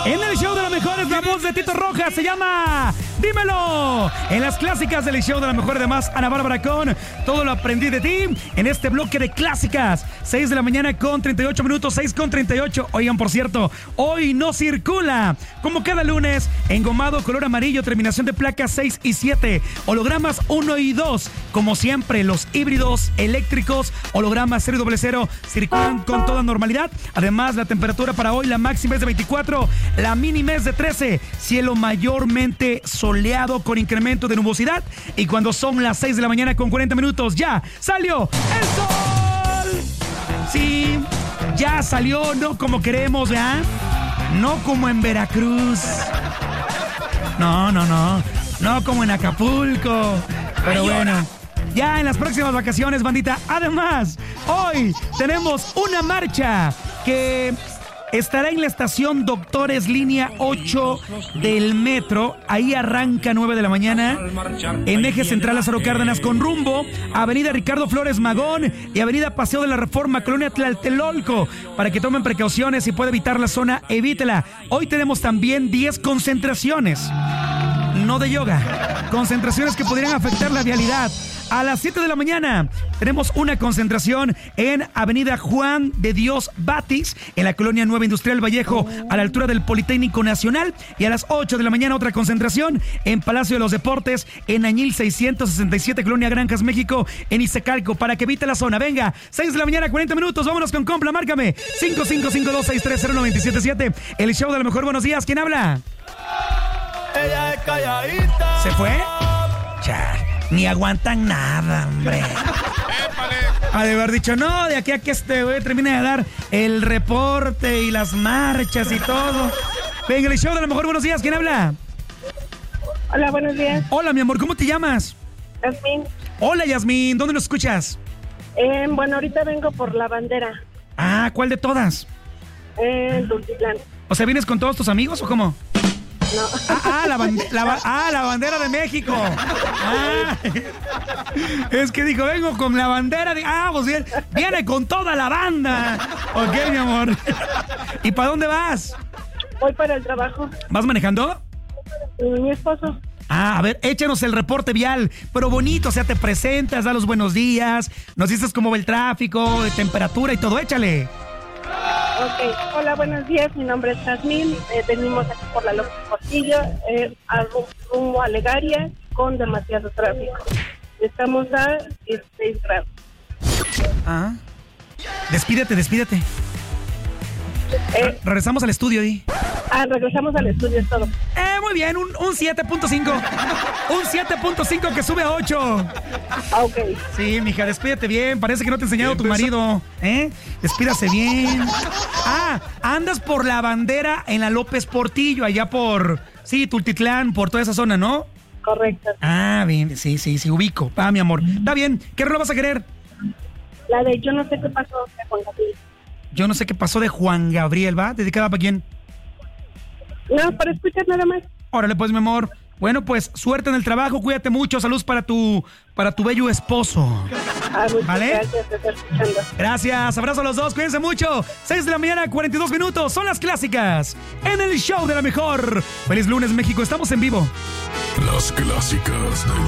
En el show de la mejor es la voz de Tito Rojas, se llama Dímelo. En las clásicas del show de la mejor, además, Ana Bárbara con Todo lo aprendí de ti. En este bloque de clásicas, 6 de la mañana con 38 minutos, 6 con 38. Oigan, por cierto, hoy no circula, como cada lunes, engomado color amarillo, terminación de placas 6 y 7, hologramas 1 y 2. Como siempre, los híbridos eléctricos, hologramas 0 y 00, circulan con toda normalidad. Además, la temperatura para hoy, la máxima es de 24, la mínima es de 13, cielo mayormente soleado con incremento de nubosidad. Y cuando son las 6 de la mañana con 40 minutos, ya salió el sol. Sí, ya salió, no como queremos, ¿verdad? No como en Veracruz. No como en Acapulco. Pero bueno, ya en las próximas vacaciones, bandita. Además, hoy tenemos una marcha que estará en la estación Doctores, línea 8 del metro. Ahí arranca 9 de la mañana. En eje central Lázaro Cárdenas con rumbo a Avenida Ricardo Flores Magón y Avenida Paseo de la Reforma, Colonia Tlatelolco. Para que tomen precauciones, si puede evitar la zona, evítela. Hoy tenemos también 10 concentraciones. No de yoga. Concentraciones que podrían afectar la vialidad. A las 7 de la mañana tenemos una concentración en Avenida Juan de Dios Batis, en la Colonia Nueva Industrial Vallejo, a la altura del Politécnico Nacional. Y a las 8 de la mañana otra concentración en Palacio de los Deportes, en Añil 667, Colonia Granjas, México, en Iztacalco, para que evite la zona. Venga, 6 de la mañana, 40 minutos, vámonos con Compla, márcame 5552630977. El show de la mejor, buenos días, ¿quién habla? Ella es calladita. ¿Se fue? Char. Ni aguantan nada, hombre. Ha de haber dicho, no, de aquí a que este güey termine de dar el reporte y las marchas y todo. Venga, el show de la mejor, buenos días, ¿quién habla? Hola, buenos días. Hola, mi amor, ¿cómo te llamas? Yasmín. Hola, Yasmín, ¿dónde nos escuchas? Bueno, ahorita vengo por la bandera. Ah, ¿cuál de todas? Tultitlán. O sea, ¿vienes con todos tus amigos o cómo? No. La bandera de México. Es que dijo, vengo con la bandera de... pues bien, viene con toda la banda. Ok, mi amor. ¿Y para dónde vas? Voy para el trabajo. ¿Vas manejando? Mi esposo. A ver, échanos el reporte vial, pero bonito, o sea, te presentas, da los buenos días, nos dices cómo va el tráfico, temperatura y todo, échale. Ok, hola, buenos días, mi nombre es Yasmín, venimos aquí por la López Portillo, rumbo a Legaria, con demasiado tráfico. Estamos a 16 grados. Despídete. Regresamos al estudio, Di. Regresamos al estudio, es todo. Muy bien, un 7.5. Un 7.5 que sube a 8. Ok. Sí, mija, despídete bien. Parece que no te ha enseñado tu marido. Despídase bien. Andas por la bandera en la López Portillo, allá por... Sí, Tultitlán, por toda esa zona, ¿no? Correcto. Bien, sí, ubico. Mi amor. Está bien. ¿Qué rola vas a querer? La de Yo no sé qué pasó de Juan Gabriel. Yo no sé qué pasó de Juan Gabriel, ¿va? ¿Dedicada para quién? No, para escuchar nada más. Órale, pues, mi amor. Bueno, pues, suerte en el trabajo, cuídate mucho, salud para tu bello esposo. ¿Vale? Gracias, te estoy escuchando. Gracias, abrazo a los dos, cuídense mucho. 6 de la mañana, 42 minutos, son las clásicas en el show de la mejor. Feliz lunes, México, estamos en vivo. Las clásicas del